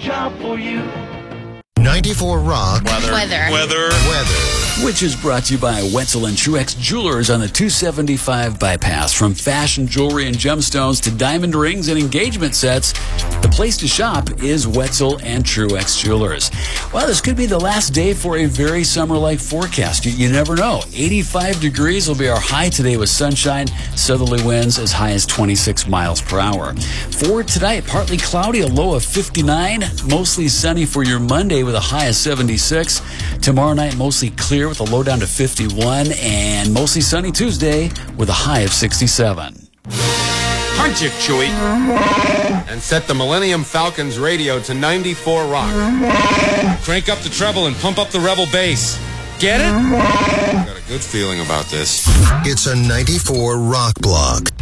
job for you. 94 Rock. Weather. Which is brought to you by Wetzel and Truex Jewelers on the 275 bypass. From fashion jewelry and gemstones to diamond rings and engagement sets, the place to shop is Wetzel and Truex Jewelers. Well, this could be the last day for a very summer-like forecast. You never know. 85 degrees will be our high today with sunshine, southerly winds as high as 26 miles per hour. For tonight, partly cloudy, a low of 59, mostly sunny for your Monday with a high of 76. Tomorrow night, mostly clear with a low down to 51, and mostly sunny Tuesday with a high of 67. Punch it, Chewie. And set the Millennium Falcon's radio to 94 Rock. Crank up the treble and pump up the Rebel bass. Get it? Got a good feeling about this. It's a 94 Rock block.